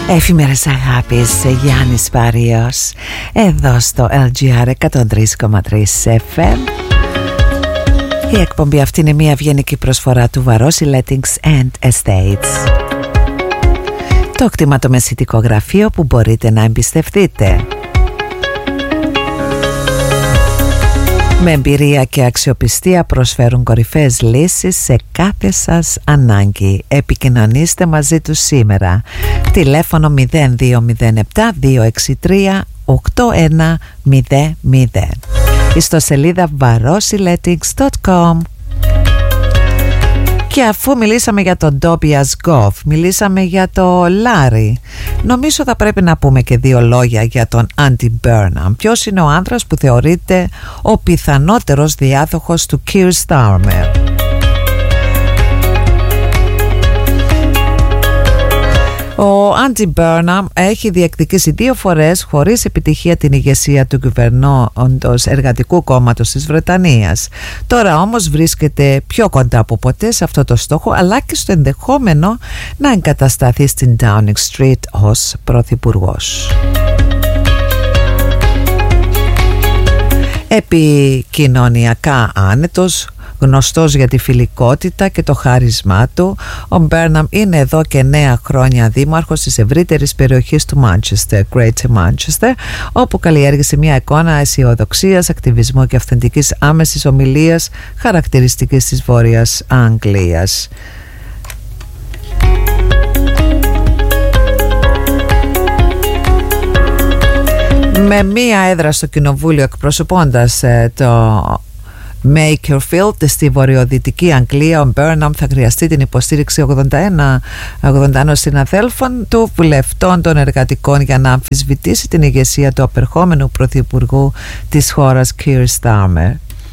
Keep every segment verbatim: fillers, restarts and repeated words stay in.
Εφημερές αγάπης, Γιάννης Πάριος, εδώ στο L G R εκατόν τρία κόμμα τρία εφ εμ. Η εκπομπή αυτή είναι μια ευγενική προσφορά του Βαρόσι Lettings and Estates, το κτηματομεσητικό γραφείο που μπορείτε να εμπιστευτείτε. Με εμπειρία και αξιοπιστία προσφέρουν κορυφαίες λύσεις σε κάθε σας ανάγκη. Επικοινωνήστε μαζί τους σήμερα. Τηλέφωνο μηδέν δύο μηδέν επτά δύο έξι τρία οκτώ ένα μηδέν μηδέν. Ιστοσελίδα βαρόσι λέτινγκς τελεία κομ. Και αφού μιλήσαμε για τον Tobias Goff, μιλήσαμε για το Larry, νομίζω θα πρέπει να πούμε και δύο λόγια για τον Andy Burnham. Ποιος είναι ο άνδρας που θεωρείται ο πιθανότερος διάδοχος του Keir Starmer? Ο Andy Burnham έχει διεκδικήσει δύο φορές χωρίς επιτυχία την ηγεσία του κυβερνώντος Εργατικού Κόμματος της Βρετανίας. Τώρα όμως βρίσκεται πιο κοντά από ποτέ σε αυτό το στόχο, αλλά και στο ενδεχόμενο να εγκατασταθεί στην Downing Street ως πρωθυπουργός. Επικοινωνιακά άνετος, γνωστός για τη φιλικότητα και το χάρισμά του, ο Μπέρναμ είναι εδώ και νέα χρόνια δήμαρχος της ευρύτερης περιοχής του Manchester, Greater Manchester, όπου καλλιέργησε μια εικόνα αισιοδοξίας, ακτιβισμού και αυθεντικής άμεσης ομιλίας χαρακτηριστικής της Βόρειας Αγγλίας. Με μία έδρα στο κοινοβούλιο εκπροσωπώντας ε, το Makerfield στη βορειοδυτική Αγγλία, ο Burnham θα χρειαστεί την υποστήριξη ογδόντα ένα συναδέλφων του βουλευτών των εργατικών για να αμφισβητήσει την ηγεσία του απερχόμενου πρωθυπουργού της χώρας Keir Starmer.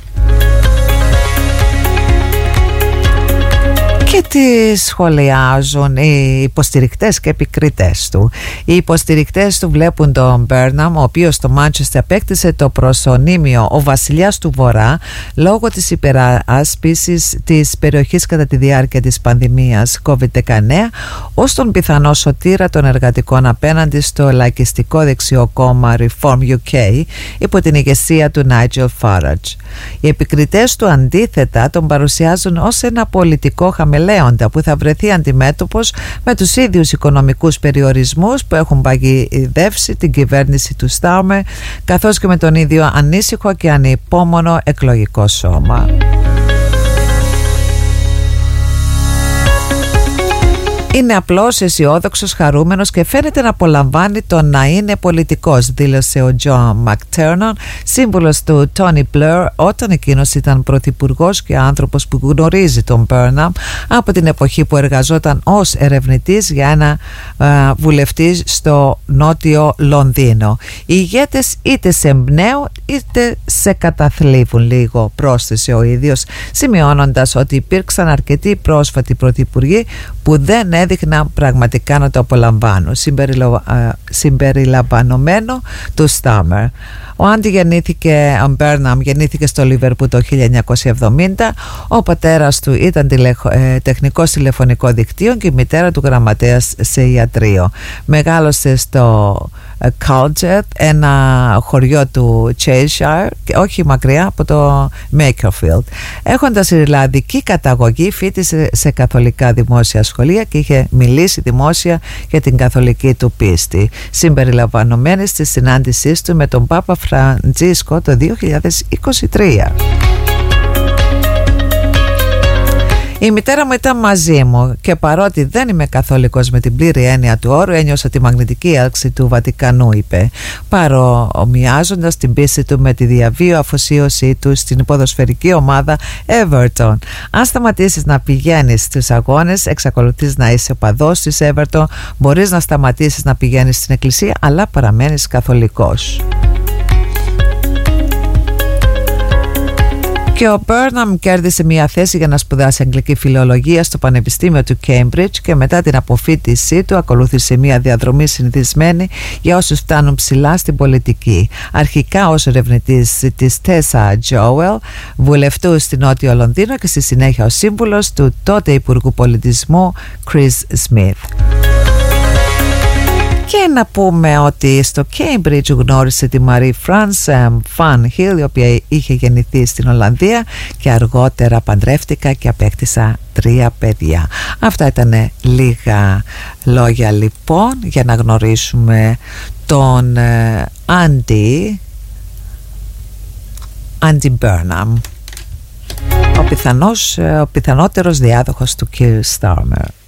Και τι σχολιάζουν οι υποστηρικτές και επικριτές του. Οι υποστηρικτές του βλέπουν τον Burnham, ο οποίος στο Manchester απέκτησε το προσωνύμιο ο βασιλιάς του Βορρά λόγω της υπεράσπισης της περιοχής κατά τη διάρκεια της πανδημίας κόβιντ δεκαεννέα, ως τον πιθανό σωτήρα των εργατικών απέναντι στο λαϊκιστικό δεξιό κόμμα Reform γιου κέι υπό την ηγεσία του Nigel Farage. Οι επικριτές του αντίθετα τον παρουσιάζουν ως ένα πολιτικό χαμηλό που θα βρεθεί αντιμέτωπος με τους ίδιους οικονομικούς περιορισμούς που έχουν παγιδεύσει την κυβέρνηση του Starmer, καθώς και με τον ίδιο ανήσυχο και ανυπόμονο εκλογικό σώμα. Είναι απλώς αισιόδοξος, χαρούμενος και φαίνεται να απολαμβάνει το να είναι πολιτικός, δήλωσε ο John McTernan, σύμβουλος του Tony Blair, όταν εκείνος ήταν πρωθυπουργός και άνθρωπος που γνωρίζει τον Burnham από την εποχή που εργαζόταν ως ερευνητής για ένα α, βουλευτή στο νότιο Λονδίνο. Οι ηγέτες είτε σε εμπνέουν είτε σε καταθλίβουν λίγο, πρόσθεσε ο ίδιος, σημειώνοντας ότι υπήρξαν αρκετοί πρόσφατοι πρωθυπουργοί που δεν έδειχναν πραγματικά να το απολαμβάνουν, συμπεριλαμβανομένο του Starmer. Ο Άντι γεννήθηκε, ο Burnham γεννήθηκε στο Λίβερπουλ το χίλια εννιακόσια εβδομήντα. Ο πατέρας του ήταν τηλεχ, ε, τεχνικός τηλεφωνικό δικτύο και η μητέρα του γραμματέας σε ιατρείο. Μεγάλωσε στο ε, Calgett, ένα χωριό του Cheshire, και όχι μακριά από το Makerfield. Έχοντας ιρλανδική καταγωγή, φοιτησε σε καθολικά δημόσια σχολεία και είχε μιλήσει δημόσια για την καθολική του πίστη, συμπεριλαμβανομένη στη συνάντησή του με τον Πάπα Φραντζίσκο το δύο χιλιάδες είκοσι τρία. Η μητέρα μου ήταν μαζί μου και παρότι δεν είμαι καθολικός με την πλήρη έννοια του όρου, ένιωσα τη μαγνητική έλξη του Βατικανού, είπε, παρομοιάζοντας την πίστη του με τη διαβίω αφοσίωσή του στην ποδοσφαιρική ομάδα Everton. Αν σταματήσεις να πηγαίνεις στους αγώνες, εξακολουθείς να είσαι οπαδός της Everton, μπορείς να σταματήσεις να πηγαίνεις στην εκκλησία, αλλά παραμένεις καθολικός. Και ο Burnham κέρδισε μια θέση για να σπουδάσει αγγλική φιλολογία στο Πανεπιστήμιο του Cambridge και μετά την αποφοίτησή του ακολούθησε μια διαδρομή συνηθισμένη για όσους φτάνουν ψηλά στην πολιτική. Αρχικά ως ερευνητής της Tessa Jowell, βουλευτού στη Νότιο Λονδίνο, και στη συνέχεια ως σύμβουλος του τότε Υπουργού Πολιτισμού Chris Smith. Και να πούμε ότι στο Cambridge γνώρισε τη Marie France Van Hill, η οποία είχε γεννηθεί στην Ολλανδία, και αργότερα παντρεύτηκα και απέκτησα τρία παιδιά. Αυτά ήταν λίγα λόγια λοιπόν για να γνωρίσουμε τον Andy Andy Burnham, ο πιθανός, ο πιθανότερος διάδοχος του Keir Starmer.